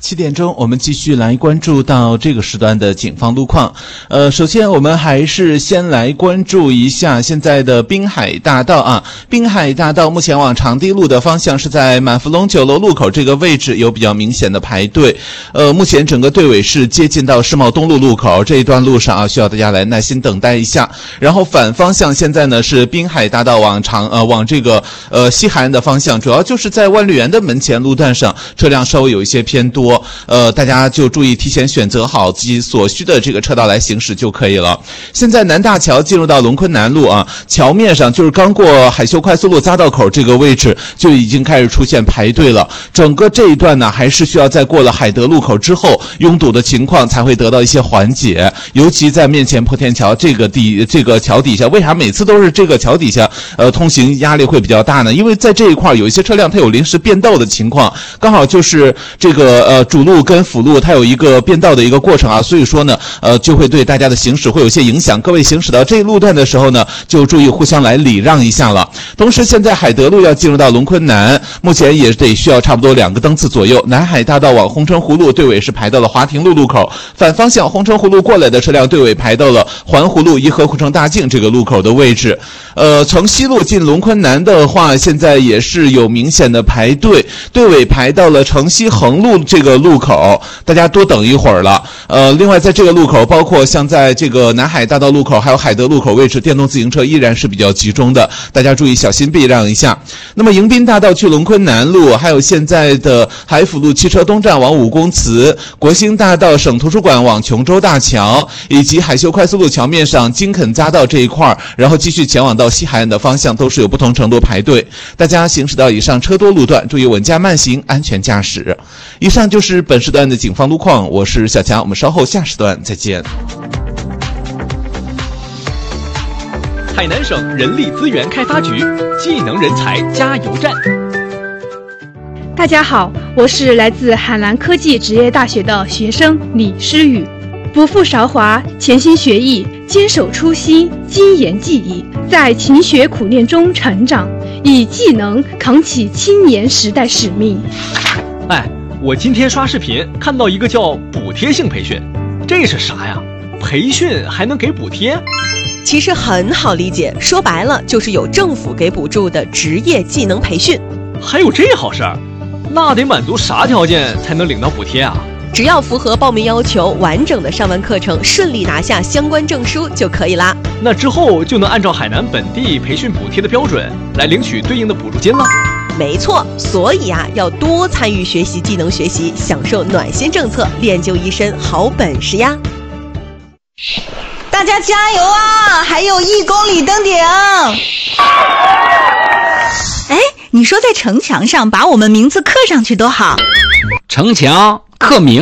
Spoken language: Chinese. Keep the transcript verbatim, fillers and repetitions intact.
七点钟，我们继续来关注到这个时段的警方路况。呃，首先我们还是先来关注一下现在的滨海大道啊。滨海大道目前往长堤路的方向是在满福隆酒楼路口这个位置有比较明显的排队。呃，目前整个队尾是接近到世贸东路路口这一段路上啊，需要大家来耐心等待一下。然后反方向现在呢是滨海大道往长呃往这个呃西海岸的方向，主要就是在万绿园的门前路段上车辆稍微有一些偏多，呃，大家就注意提前选择好自己所需的这个车道来行驶就可以了。现在南大桥进入到龙昆南路啊，桥面上就是刚过海秀快速路匝道口这个位置就已经开始出现排队了。整个这一段呢，还是需要在过了海德路口之后，拥堵的情况才会得到一些缓解。尤其在面前破天桥这个地这个桥底下，为啥每次都是这个桥底下呃通行压力会比较大呢？因为在这一块有一些车辆它有临时变道的情况，刚好就是这个呃主路跟辅路它有一个变道的一个过程啊，所以说呢呃就会对大家的行驶会有些影响。各位行驶到这一路段的时候呢，就注意互相来礼让一下了。同时现在海德路要进入到龙昆南，目前也得需要差不多两个灯次左右。南海大道往红城湖路队尾是排到了华亭路路口，反方向红城湖路过来的车辆队尾排到了环湖路颐和护城大径这个路口的位置。呃，从西路进龙昆南的话，现在也是有明显的排队，队尾排到了城西横路这个路口，大家多等一会儿了。呃，另外在这个路口，包括像在这个南海大道路口还有海德路口位置，电动自行车依然是比较集中的，大家注意小心避让一下。那么迎宾大道去龙昆南路，还有现在的海辅路汽车东站往武公祠，国兴大道省图书馆往琼州大桥，以及海秀快速路桥面上金肯匝道这一块，然后继续前往到西海岸的方向，都是有不同程度排队。大家行驶到以上车多路段，注意稳驾慢行，安全驾驶。以上就是本时段的警方路况，我是小强，我们稍后下时段再见。 海南省人力资源开发局技能人才加油站。 大家好，我是来自海南科技职业大学的学生李诗雨。不负韶华，潜心学艺，坚守初心，精研技艺，在勤学苦练中成长，以技能扛起青年时代使命。 哎，我今天刷视频看到一个叫补贴性培训，这是啥呀？培训还能给补贴？ 其实很好理解，说白了就是有政府给补助的职业技能培训。 还有这好事儿？那得满足啥条件才能领到补贴啊？ 只要符合报名要求，完整的上完课程，顺利拿下相关证书就可以啦。 那之后就能按照海南本地培训补贴的标准来领取对应的补助金了。 没错，所以啊，要多参与学习技能学习，享受暖心政策，练就一身好本事呀！ 大家加油啊！还有一公里登顶。哎，你说在城墙上把我们名字刻上去多好。 城墙刻名